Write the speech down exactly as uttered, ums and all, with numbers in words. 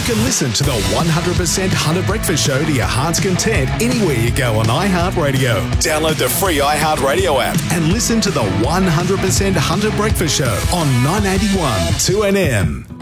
can listen to the one hundred percent Hunter Breakfast Show to your heart's content anywhere you go on iHeartRadio. Download the free iHeartRadio app and listen to the one hundred percent Hunter Breakfast Show on nine eighty-one two N M.